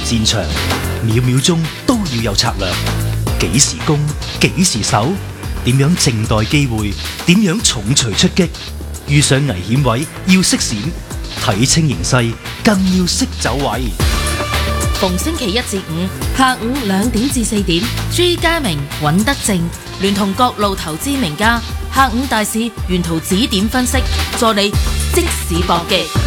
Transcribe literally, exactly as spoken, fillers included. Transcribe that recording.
戰場，秒秒鐘都要有策略。幾時攻，幾時守，點樣靜待機會，點樣重錘出擊。遇上危險位要識閃，睇清形勢更要識走位。 逢星期一至五下午兩點至四點，朱家明、尹德正聯同各路投資名家，下午大市沿途指點分析，助你即時搏擊。